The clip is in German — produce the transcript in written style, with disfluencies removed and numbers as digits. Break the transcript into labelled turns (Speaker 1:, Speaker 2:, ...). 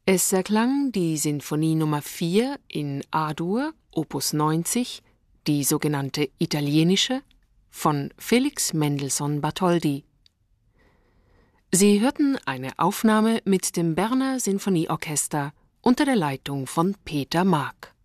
Speaker 1: Es erklang die Sinfonie Nummer 4 in A-Dur, Opus 90, die sogenannte italienische, von Felix Mendelssohn Bartholdy. Sie hörten eine Aufnahme mit dem Berner Sinfonieorchester unter der Leitung von Peter Maag.